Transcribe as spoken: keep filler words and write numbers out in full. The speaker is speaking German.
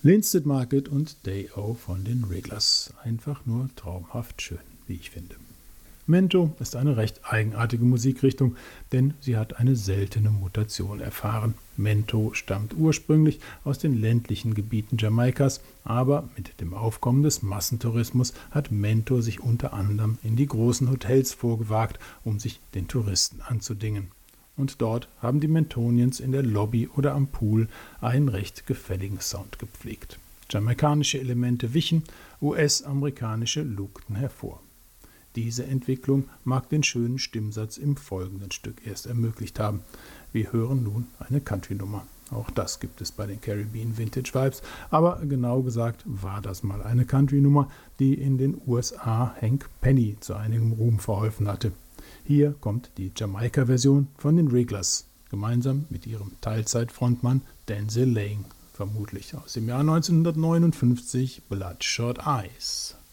Linstead Market und Day-O von den Wrigglers. Einfach nur traumhaft schön, wie ich finde. Mento ist eine recht eigenartige Musikrichtung, denn sie hat eine seltene Mutation erfahren. Mento stammt ursprünglich aus den ländlichen Gebieten Jamaikas, aber mit dem Aufkommen des Massentourismus hat Mento sich unter anderem in die großen Hotels vorgewagt, um sich den Touristen anzudingen. Und dort haben die Mentonians in der Lobby oder am Pool einen recht gefälligen Sound gepflegt. Jamaikanische Elemente wichen, U S-amerikanische lugten hervor. Diese Entwicklung mag den schönen Stimmsatz im folgenden Stück erst ermöglicht haben. Wir hören nun eine Country-Nummer. Auch das gibt es bei den Caribbean Vintage Vibes, aber genau gesagt war das mal eine Country-Nummer, die in den U S A Hank Penny zu einigem Ruhm verholfen hatte. Hier kommt die Jamaika-Version von den Wrigglers, gemeinsam mit ihrem Teilzeit-Frontmann Denzil Lane, vermutlich aus dem Jahr neunzehnhundertneunundfünfzig, Bloodshot Eyes.